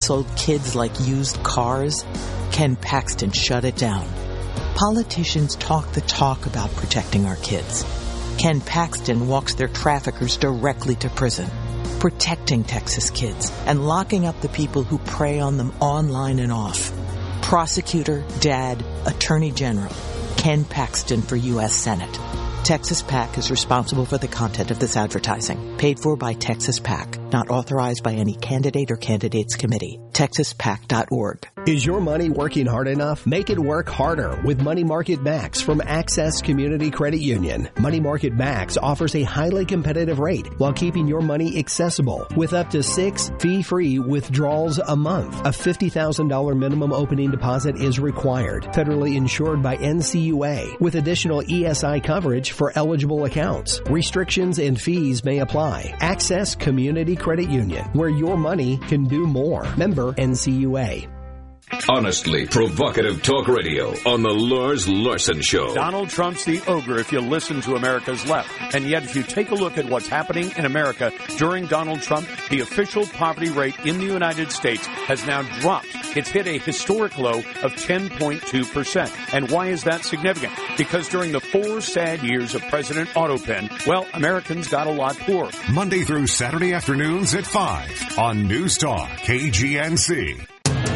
sold kids like used cars, Ken Paxton shut it down. Politicians talk the talk about protecting our kids. Ken Paxton walks their traffickers directly to prison, protecting Texas kids and locking up the people who prey on them online and off. Prosecutor, Dad, Attorney General, Ken Paxton for U.S. Senate. Texas PAC is responsible for the content of this advertising. Paid for by Texas PAC. Not authorized by any candidate or candidates committee. TexasPAC.org. Is your money working hard enough? Make it work harder with Money Market Max from Access Community Credit Union. Money Market Max offers a highly competitive rate while keeping your money accessible with up to 6 fee-free withdrawals a month. A $50,000 minimum opening deposit is required. Federally insured by NCUA with additional ESI coverage for eligible accounts. Restrictions and fees may apply. Access Community Credit Union, where your money can do more. Member NCUA. Honestly provocative talk radio on the Lars Larson Show. Donald Trump's the ogre if you listen to America's left. And yet if you take a look at what's happening in America during Donald Trump, the official poverty rate in the United States has now dropped. It's hit a historic low of 10.2%. And why is that significant? Because during the 4 sad years of President Autopen, well, Americans got a lot poorer. Monday through Saturday afternoons at 5 on News Talk KGNC.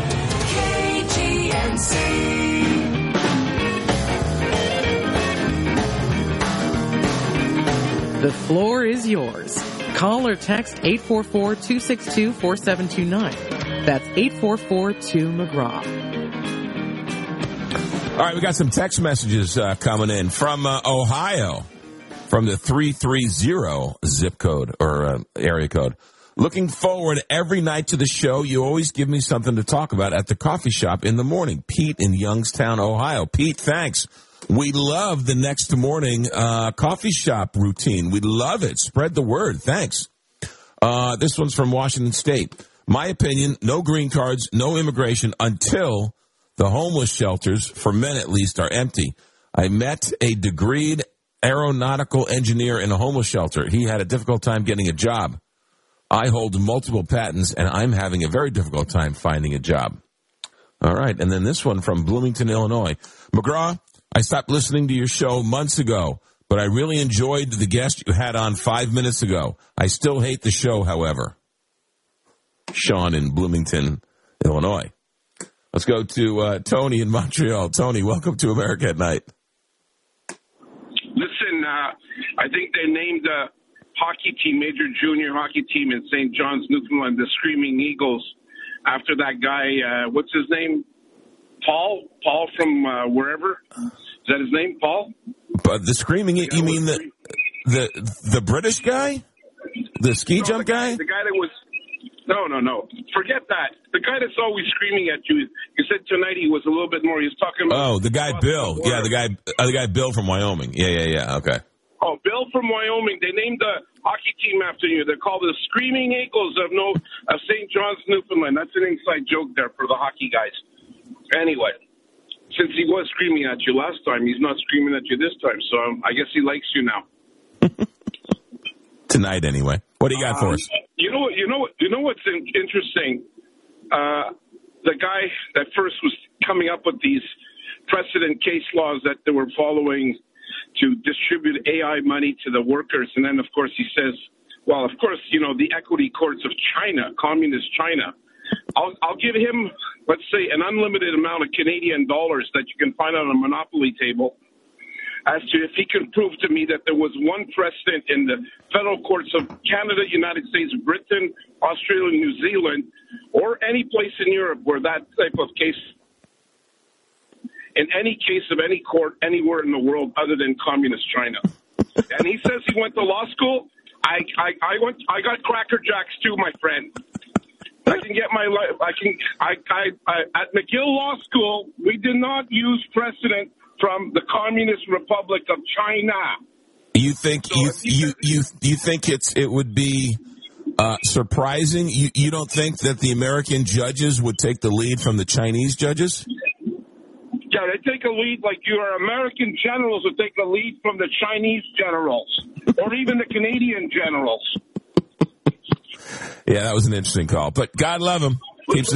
The floor is yours. Call or text 844-262-4729. That's 844-2-McGraw. All right, we got some text messages coming in from Ohio, from the 330 zip code or area code. Looking forward every night to the show. You always give me something to talk about at the coffee shop in the morning. Pete in Youngstown, Ohio. Pete, thanks. We love the next morning coffee shop routine. We love it. Spread the word. Thanks. This one's from Washington State. My opinion, no green cards, no immigration until the homeless shelters, for men at least, are empty. I met a degreed aeronautical engineer in a homeless shelter. He had a difficult time getting a job. I hold multiple patents, and I'm having a very difficult time finding a job. All right, and then this one from Bloomington, Illinois. McGraw, I stopped listening to your show months ago, but I really enjoyed the guest you had on 5 minutes ago. I still hate the show, however. Sean in Bloomington, Illinois. Let's go to Tony in Montreal. Tony, welcome to America at Night. Listen, I think they named the hockey team, major junior hockey team in St. John's, Newfoundland, the Screaming Eagles, after that guy, what's his name? Paul from wherever? Is that his name, Paul? But the Screaming, you mean the British guy? The ski jump guy? The guy that was, no. Forget that. The guy that's always screaming at you. You said tonight he was a little bit more, he was talking about. Oh, the guy Bill. Yeah, the guy Bill from Wyoming. Yeah, okay. Oh, Bill from Wyoming. They named the hockey team after you. They're called the Screaming Eagles of St. John's, Newfoundland. That's an inside joke there for the hockey guys. Anyway, since he was screaming at you last time, he's not screaming at you this time. So I guess he likes you now. Tonight, anyway. What do you got for us? You know what's interesting? The guy that first was coming up with these precedent case laws that they were following to distribute AI money to the workers. And then, of course, he says, well, of course, the equity courts of China, communist China, I'll give him, let's say, an unlimited amount of Canadian dollars that you can find on a monopoly table as to if he can prove to me that there was one precedent in the federal courts of Canada, United States, Britain, Australia, New Zealand, or any place in Europe where that type of case, in any case of any court anywhere in the world other than communist China. And he says he went to law school. I got Cracker Jacks too, my friend. I can get my life. At McGill Law School, we did not use precedent from the Communist Republic of China. You think you think it would be surprising? You don't think that the American judges would take the lead from the Chinese judges? Yeah, they take a lead like your American generals would take the lead from the Chinese generals or even the Canadian generals. Yeah, that was an interesting call. But God love him. Keeps